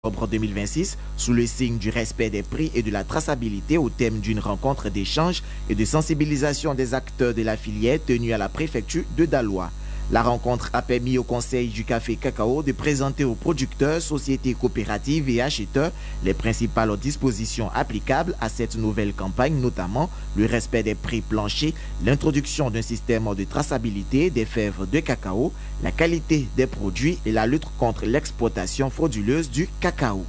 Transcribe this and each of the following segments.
octobre 2026 sous le signe du respect des prix et de la traçabilité au thème d'une rencontre d'échange et de sensibilisation des acteurs de la filière tenue à la préfecture de Daloa. La rencontre a permis au Conseil du café cacao de présenter aux producteurs, sociétés coopératives et acheteurs les principales dispositions applicables à cette nouvelle campagne, notamment le respect des prix planchers, l'introduction d'un système de traçabilité des fèves de cacao, la qualité des produits et la lutte contre l'exploitation frauduleuse du cacao.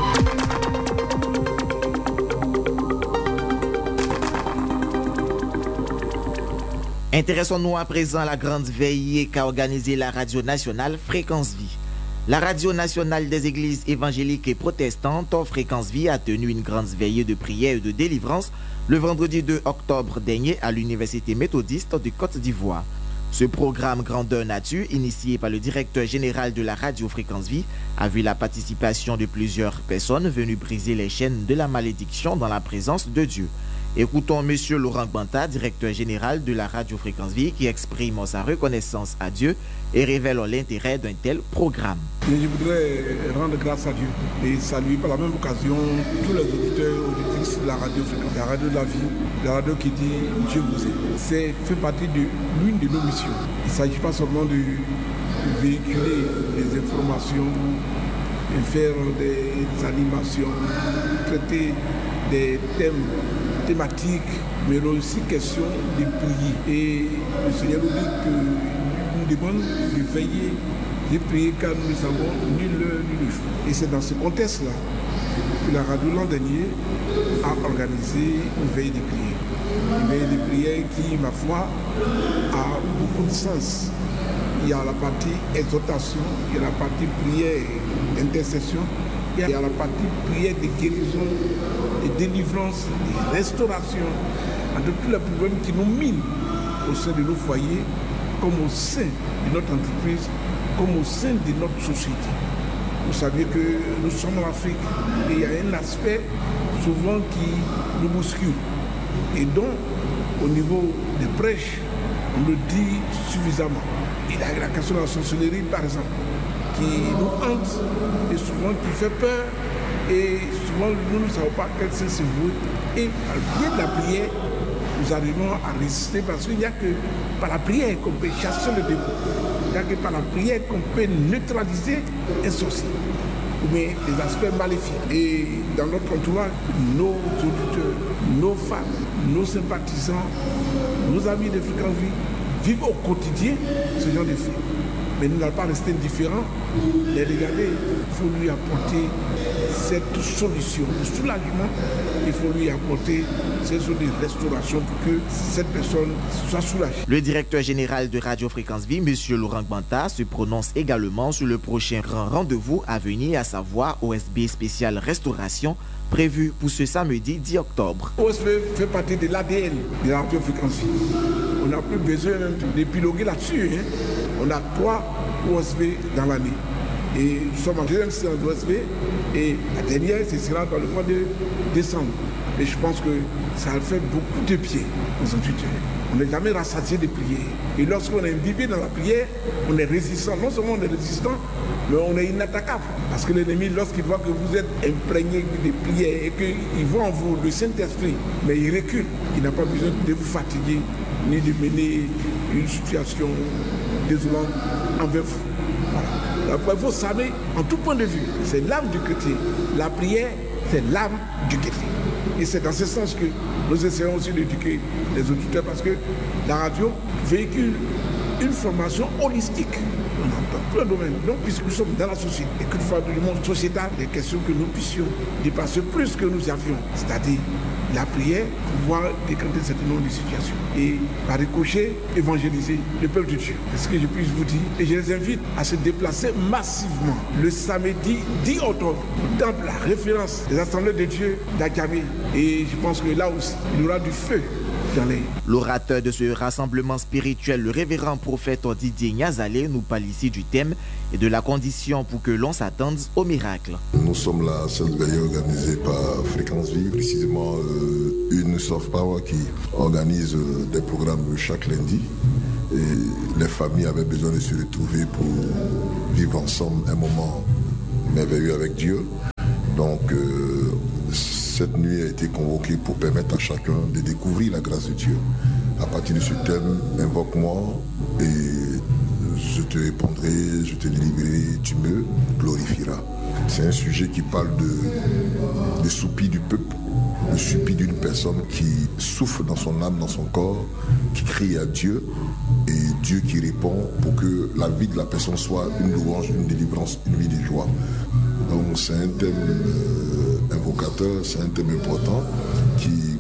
Intéressons-nous à présent à la grande veillée qu'a organisée la radio nationale Fréquence Vie. La radio nationale des églises évangéliques et protestantes, Fréquence Vie, a tenu une grande veillée de prière et de délivrance le vendredi 2 octobre dernier à l'Université méthodiste de Côte d'Ivoire. Ce programme Grandeur Nature, initié par le directeur général de la radio Fréquence Vie, a vu la participation de plusieurs personnes venues briser les chaînes de la malédiction dans la présence de Dieu. Écoutons M. Laurent Gbanta, directeur général de la radio Fréquence Vie, qui exprime sa reconnaissance à Dieu et révèle l'intérêt d'un tel programme. Je voudrais rendre grâce à Dieu et saluer par la même occasion tous les auditeurs auditrices de la radio Fréquence, la radio de la vie, la radio qui dit Dieu vous aime. C'est fait partie de l'une de nos missions. Il ne s'agit pas seulement de véhiculer des informations, de faire des animations, traiter des thèmes thématiques, mais aussi question de prier. Et le Seigneur nous dit que nous demande de veiller, de prier car nous savons ni l'heure ni le jour. Et c'est dans ce contexte-là que la radio l'an dernier a organisé une veille de prière. Une veille de prière qui, ma foi, a beaucoup de sens. Il y a la partie exhortation, il y a la partie prière, intercession, il y a la partie prière de guérison, de délivrance, de restauration, de tous les problèmes qui nous minent au sein de nos foyers, comme au sein de notre entreprise, comme au sein de notre société. Vous savez que nous sommes en Afrique et il y a un aspect souvent qui nous bouscule. Et donc, au niveau des prêches, on le dit suffisamment. Il y a la question de la sorcellerie, par exemple, qui nous hante et souvent qui fait peur. Et souvent, nous ne savons pas quel sens se vouer. Et par le biais de la prière, nous arrivons à résister parce qu'il n'y a que par la prière qu'on peut chasser le démon. Il n'y a que par la prière qu'on peut neutraliser un sorcier ou bien les aspects maléfiques. Et dans notre entourage, nos auditeurs, nos femmes, nos sympathisants, nos amis de Fréquence Vie vivent au quotidien ce genre de faits. Mais nous n'allons pas rester indifférents, les regarder. Il faut lui apporter cette solution de soulagement. Il faut lui apporter cette solution de restauration pour que cette personne soit soulagée. Le directeur général de Radio Fréquence Vie, M. Laurent Gbanta, se prononce également sur le prochain rendez-vous à venir, à savoir OSB spécial restauration, prévu pour ce samedi 10 octobre. OSB fait partie de l'ADN de la Radio Fréquence Vie. On n'a plus besoin d'épiloguer là-dessus. On a 3 OSB dans l'année. Et nous sommes en deuxième séance d'OSB et la dernière, ce sera dans le mois de décembre. Et je pense que ça fait beaucoup de pieds aux auditeurs. On n'est jamais rassasié de prière. Et lorsqu'on est imbibé dans la prière, on est résistant. Non seulement on est résistant, mais on est inattaquable. Parce que l'ennemi, lorsqu'il voit que vous êtes imprégné de prière et qu'il voit en vous le Saint-Esprit, mais il recule. Il n'a pas besoin de vous fatiguer ni de mener une situation désolante envers vous. Voilà. Il faut savoir, en tout point de vue, c'est l'âme du chrétien. La prière, c'est l'âme du chrétien. Et c'est dans ce sens que nous essayons aussi d'éduquer les auditeurs parce que la radio véhicule une formation holistique dans plein de domaines. Donc, puisque nous sommes dans la société et qu'une fois dans le monde sociétal, des questions que nous puissions dépasser plus que nous avions, c'est-à-dire la prière, pouvoir décréter un certain nombre de situations et par ricochet, évangéliser le peuple de Dieu. C'est ce que je puisse vous dire. Et je les invite à se déplacer massivement le samedi 10 octobre dans la référence des assemblées de Dieu d'Agamé. Et je pense que là aussi, il y aura du feu. L'orateur de ce rassemblement spirituel, le révérend prophète Didier Niazalé, nous parle ici du thème et de la condition pour que l'on s'attende au miracle. Nous sommes la seule veillée organisée par Fréquence Vie, précisément une soft power qui organise des programmes chaque lundi. Et les familles avaient besoin de se retrouver pour vivre ensemble un moment merveilleux avec Dieu. Donc, cette nuit a été convoquée pour permettre à chacun de découvrir la grâce de Dieu. À partir de ce thème, invoque-moi et je te répondrai, je te délivrerai, tu me glorifieras. C'est un sujet qui parle de soupirs du peuple, le soupir d'une personne qui souffre dans son âme, dans son corps, qui crie à Dieu et Dieu qui répond pour que la vie de la personne soit une louange, une délivrance, une vie de joie. Donc c'est un thème invocateur, c'est un thème important qui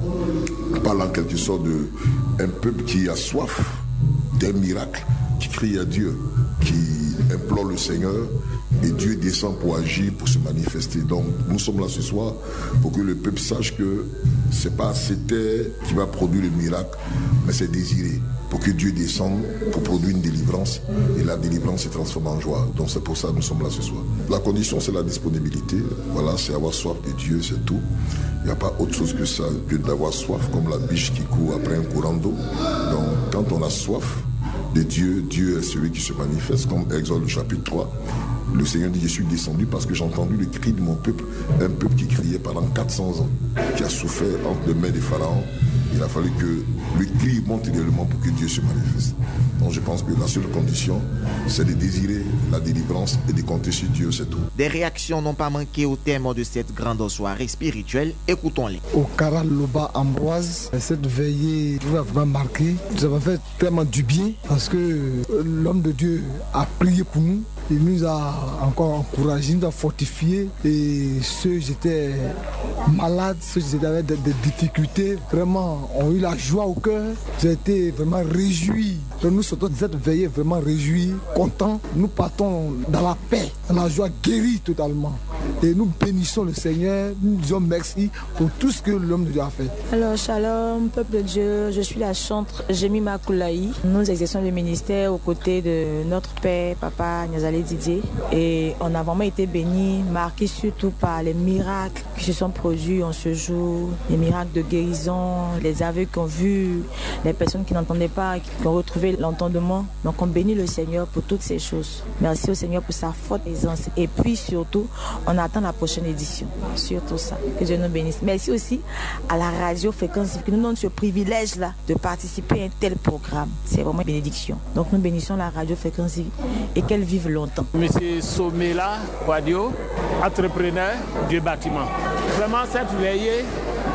parle en quelque sorte d'un peuple qui a soif d'un miracle, qui crie à Dieu, qui implore le Seigneur et Dieu descend pour agir, pour se manifester. Donc nous sommes là ce soir pour que le peuple sache que ce n'est pas cette terre qui va produire le miracle, mais c'est désiré pour que Dieu descende pour produire une délivrance et la délivrance se transforme en joie. Donc c'est pour ça que nous sommes là ce soir. La condition, c'est la disponibilité. Voilà, c'est avoir soif de Dieu, c'est tout. Il n'y a pas autre chose que ça, que d'avoir soif, comme la biche qui court après un courant d'eau. Donc quand on a soif de Dieu, Dieu est celui qui se manifeste, comme Exode chapitre 3. Le Seigneur dit, je suis descendu parce que j'ai entendu le cri de mon peuple, un peuple qui criait pendant 400 ans, qui a souffert entre les mains des pharaons. Il a fallu que le cri monte réellement pour que Dieu se manifeste. Donc je pense que la seule condition, c'est de désirer la délivrance et de compter sur Dieu, c'est tout. Des réactions n'ont pas manqué au thème de cette grande soirée spirituelle. Écoutons-les. Au Kara Loba Ambroise, cette veillée nous a vraiment marqué. Ça m'a fait tellement du bien parce que l'homme de Dieu a prié pour nous. Il nous a encore encouragés, il nous a fortifiés. Et ceux qui étaient malades, ceux qui avaient des difficultés, vraiment ont eu la joie au cœur. J'ai été vraiment réjoui. Donc nous sortons de cette veillée vraiment réjouis, contents. Nous partons dans la paix, dans la joie, guéris totalement. Et nous bénissons le Seigneur, nous disons merci pour tout ce que l'homme de Dieu a fait. Alors, shalom, peuple de Dieu, je suis la chantre Jemima Koulaï. Nous exerçons le ministère aux côtés de notre père, papa Niazale Didier. Et on a vraiment été bénis, marqués surtout par les miracles qui se sont produits en ce jour, les miracles de guérison, les aveugles qui ont vu, les personnes qui n'entendaient pas, qui ont retrouvé l'entendement. Donc on bénit le Seigneur pour toutes ces choses. Merci au Seigneur pour sa forte présence. Et puis surtout, on attend la prochaine édition. Surtout ça. Que Dieu nous bénisse. Merci aussi à la radio Fréquence Vie qui nous donne ce privilège-là de participer à un tel programme. C'est vraiment une bénédiction. Donc nous bénissons la radio Fréquence Vie et qu'elle vive longtemps. Monsieur Somela Quadio, entrepreneur du bâtiment. Vraiment, cette veillée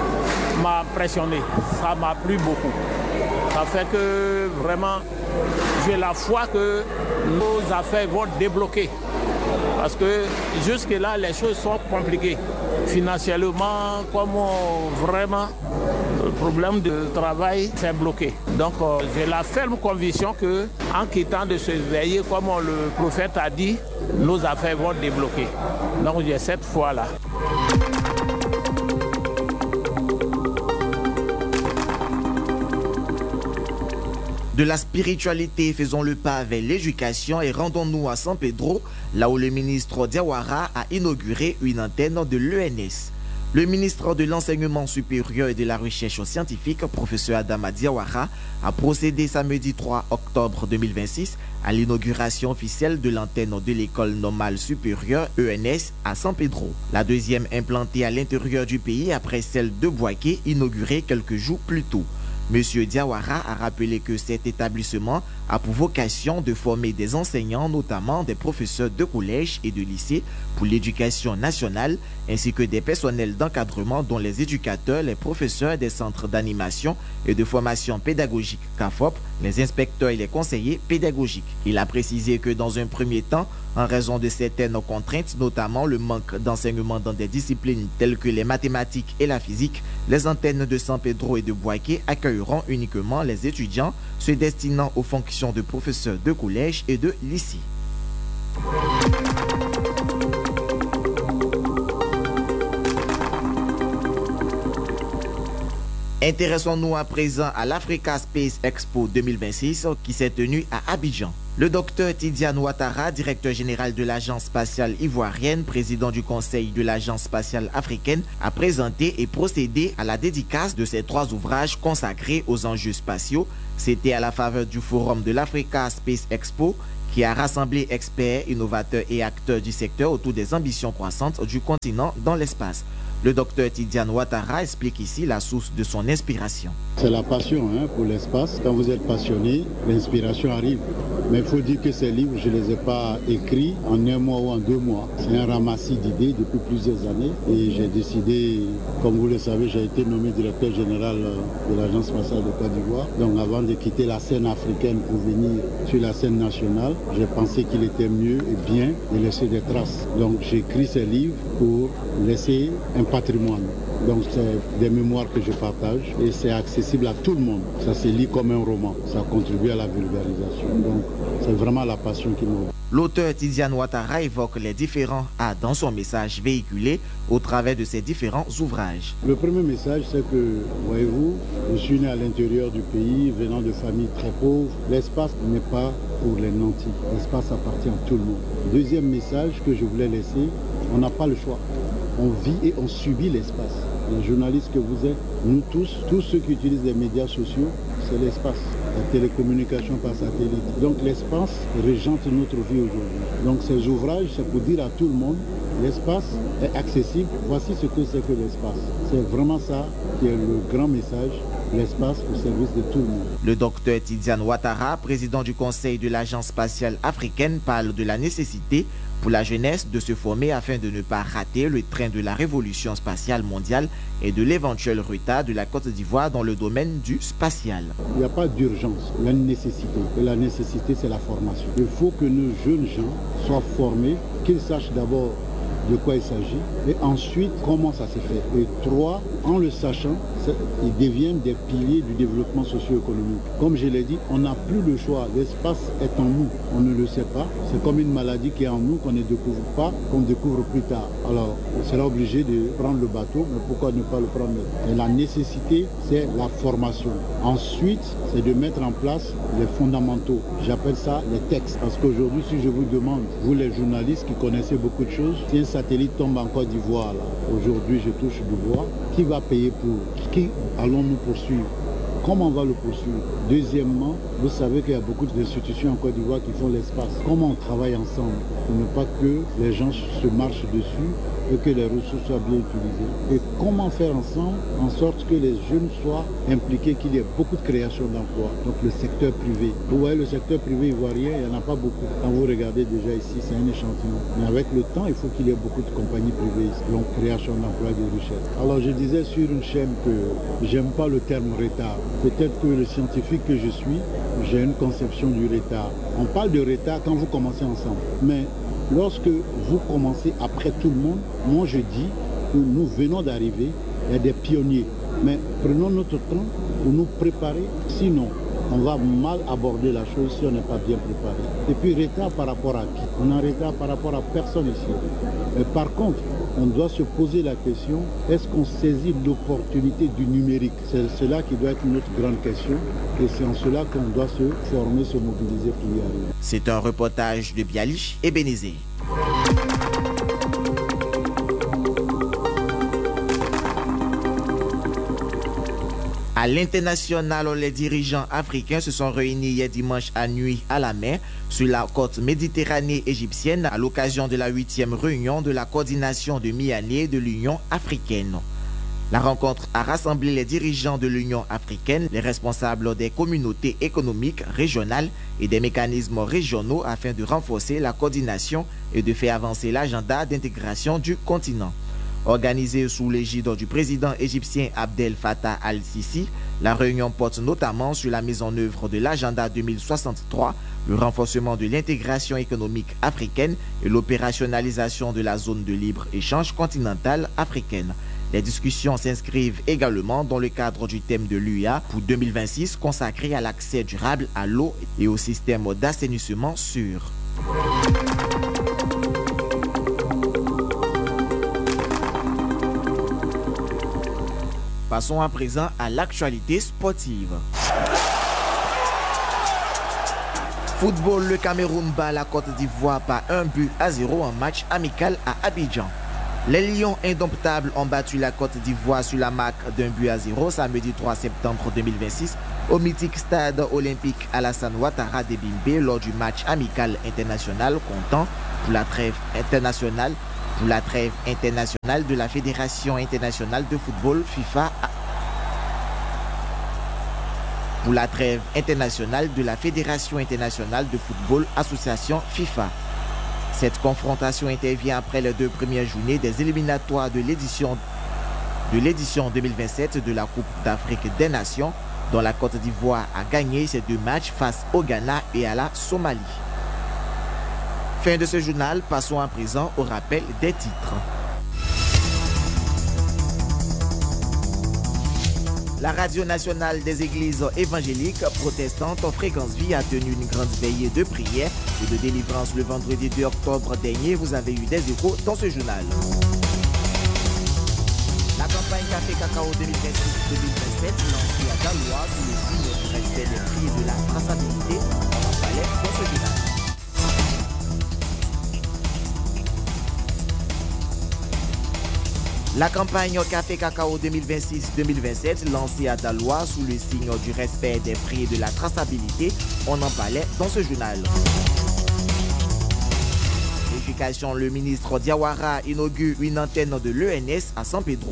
m'a impressionné. Ça m'a plu beaucoup. Ça fait que vraiment, j'ai la foi que nos affaires vont débloquer. Parce que jusque-là, les choses sont compliquées. Financièrement, comme vraiment, le problème de travail s'est bloqué. Donc, j'ai la ferme conviction qu'en quittant de se veiller, comme le prophète a dit, nos affaires vont débloquer. Donc, j'ai cette foi-là. De la spiritualité, faisons le pas vers l'éducation et rendons-nous à San Pedro, là où le ministre Diawara a inauguré une antenne de l'ENS. Le ministre de l'Enseignement supérieur et de la Recherche scientifique, professeur Adama Diawara, a procédé samedi 3 octobre 2026 à l'inauguration officielle de l'antenne de l'école normale supérieure ENS à San Pedro. La deuxième implantée à l'intérieur du pays après celle de Boaké, inaugurée quelques jours plus tôt. Monsieur Diawara a rappelé que cet établissement a pour vocation de former des enseignants, notamment des professeurs de collège et de lycée pour l'éducation nationale, ainsi que des personnels d'encadrement dont les éducateurs, les professeurs des centres d'animation et de formation pédagogique CAFOP, les inspecteurs et les conseillers pédagogiques. Il a précisé que dans un premier temps, en raison de certaines contraintes, notamment le manque d'enseignement dans des disciplines telles que les mathématiques et la physique, les antennes de San Pedro et de Boaké accueilleront uniquement les étudiants se destinant aux fonctions de professeurs de collège et de lycée. Intéressons-nous à présent à l'Africa Space Expo 2026 qui s'est tenue à Abidjan. Le docteur Tidiane Ouattara, directeur général de l'Agence spatiale ivoirienne, président du conseil de l'Agence spatiale africaine, a présenté et procédé à la dédicace de ces 3 ouvrages consacrés aux enjeux spatiaux. C'était à la faveur du forum de l'Africa Space Expo qui qui a rassemblé experts, innovateurs et acteurs du secteur autour des ambitions croissantes du continent dans l'espace. Le docteur Tidiane Ouattara explique ici la source de son inspiration. C'est la passion pour l'espace. Quand vous êtes passionné, l'inspiration arrive. Mais il faut dire que ces livres, je ne les ai pas écrits en 1 mois ou en 2 mois. C'est un ramassis d'idées depuis plusieurs années. Et j'ai décidé, comme vous le savez, j'ai été nommé directeur général de l'Agence spatiale de Côte d'Ivoire. Donc avant de quitter la scène africaine pour venir sur la scène nationale, j'ai pensé qu'il était mieux et bien de laisser des traces. Donc j'ai écrit ces livres pour laisser un patrimoine. Donc c'est des mémoires que je partage et c'est accessible à tout le monde. Ça se lit comme un roman, ça contribue à la vulgarisation. Donc c'est vraiment la passion qui me... L'auteur Tidiane Ouattara évoque les différents A dans son message véhiculé au travers de ses différents ouvrages. Le premier message, c'est que, voyez-vous, je suis né à l'intérieur du pays, venant de familles très pauvres. L'espace n'est pas pour les nantis. L'espace appartient à tout le monde. Deuxième message que je voulais laisser, on n'a pas le choix. On vit et on subit l'espace. Les journalistes que vous êtes, nous tous ceux qui utilisent les médias sociaux, c'est l'espace. La télécommunication par satellite. Donc l'espace régente notre vie aujourd'hui. Donc ces ouvrages, c'est pour dire à tout le monde, l'espace est accessible. Voici ce que c'est que l'espace. C'est vraiment ça qui est le grand message. L'espace au service de tout le monde. Le docteur Tidiane Ouattara, président du Conseil de l'Agence spatiale africaine, parle de la nécessité pour la jeunesse de se former afin de ne pas rater le train de la révolution spatiale mondiale et de l'éventuel retard de la Côte d'Ivoire dans le domaine du spatial. Il n'y a pas d'urgence, il y a une nécessité. Et la nécessité, c'est la formation. Il faut que nos jeunes gens soient formés, qu'ils sachent d'abord de quoi il s'agit et ensuite comment ça se fait. Et 3, en le sachant, ils deviennent des piliers du développement socio-économique. Comme je l'ai dit, on n'a plus le choix. L'espace est en nous, on ne le sait pas. C'est comme une maladie qui est en nous, qu'on ne découvre pas, qu'on découvre plus tard. Alors, on sera obligé de prendre le bateau, mais pourquoi ne pas le prendre? Et la nécessité, c'est la formation. Ensuite, c'est de mettre en place les fondamentaux. J'appelle ça les textes. Parce qu'aujourd'hui, si je vous demande, vous les journalistes qui connaissez beaucoup de choses, si un satellite tombe en Côte d'Ivoire, aujourd'hui je touche du bois, qui va payer pour? Qui allons-nous poursuivre? Comment on va le poursuivre? Deuxièmement, vous savez qu'il y a beaucoup d'institutions en Côte d'Ivoire qui font l'espace. Comment on travaille ensemble pour ne pas que les gens se marchent dessus et que les ressources soient bien utilisées? Et comment faire ensemble en sorte que les jeunes soient impliqués, qu'il y ait beaucoup de création d'emplois? Donc le secteur privé. Vous voyez, le secteur privé ivoirien, il n'y en a pas beaucoup. Quand vous regardez déjà ici, c'est un échantillon. Mais avec le temps, il faut qu'il y ait beaucoup de compagnies privées ici. Donc création d'emplois et de richesses. Alors je disais sur une chaîne que j'aime pas le terme retard. Peut-être que le scientifique que je suis, j'ai une conception du retard. On parle de retard quand vous commencez ensemble. Mais lorsque vous commencez après tout le monde, moi je dis que nous venons d'arriver, il y a des pionniers. Mais prenons notre temps pour nous préparer, sinon on va mal aborder la chose si on n'est pas bien préparé. Et puis retard par rapport à qui? On a un retard par rapport à personne ici. Mais par contre, on doit se poser la question, est-ce qu'on saisit l'opportunité du numérique? C'est cela qui doit être notre grande question et c'est en cela qu'on doit se former, se mobiliser pour y arriver. C'est un reportage de Bialich et Bénézé. À l'international, les dirigeants africains se sont réunis hier dimanche à nuit à la mer sur la côte méditerranée égyptienne à l'occasion de la 8e réunion de la coordination de mi-année de l'Union africaine. La rencontre a rassemblé les dirigeants de l'Union africaine, les responsables des communautés économiques régionales et des mécanismes régionaux afin de renforcer la coordination et de faire avancer l'agenda d'intégration du continent. Organisée sous l'égide du président égyptien Abdel Fattah al-Sisi, la réunion porte notamment sur la mise en œuvre de l'agenda 2063, le renforcement de l'intégration économique africaine et l'opérationnalisation de la zone de libre-échange continentale africaine. Les discussions s'inscrivent également dans le cadre du thème de l'UA pour 2026 consacré à l'accès durable à l'eau et au système d'assainissement sûr. Passons à présent à l'actualité sportive. Football, le Cameroun bat la Côte d'Ivoire par 1-0 en match amical à Abidjan. Les Lions indomptables ont battu la Côte d'Ivoire sur la marque d'1-0 samedi 3 septembre 2026 au mythique stade olympique Alassane Ouattara de Bimbe lors du match amical international comptant pour la trêve internationale de la Fédération internationale de football FIFA. Pour la trêve internationale de la Fédération internationale de football association FIFA. Cette confrontation intervient après les 2 premières journées des éliminatoires de l'édition 2027 de la Coupe d'Afrique des Nations, dont la Côte d'Ivoire a gagné ces 2 matchs face au Ghana et à la Somalie. Fin de ce journal, passons à présent au rappel des titres. La Radio nationale des églises évangéliques protestantes en fréquence vie a tenu une grande veillée de prière et de délivrance le vendredi 2 octobre dernier. Vous avez eu des échos dans ce journal. La campagne Café Cacao 2026-2027 lancée à Galois sous le signe du respect des prix et de la traçabilité, on en parlait dans ce journal. La campagne Café Cacao 2026-2027 lancée à Dalois sous le signe du respect des prix et de la traçabilité, on en parlait dans ce journal. L'éducation, le ministre Diawara inaugure une antenne de l'ENS à San Pedro.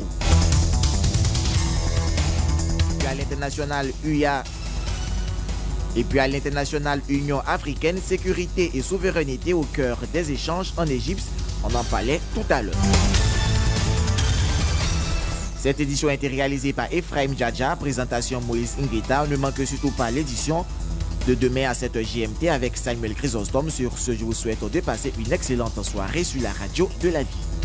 Puis à l'international UIA et puis à l'international Union africaine, sécurité et souveraineté au cœur des échanges en Égypte, on en parlait tout à l'heure. Cette édition a été réalisée par Ephraim Djadja, présentation Moïse Ingeta. Ne manque surtout pas l'édition de demain à 7h GMT avec Samuel Chrysostome. Sur ce, je vous souhaite de passer une excellente soirée sur la radio de la vie.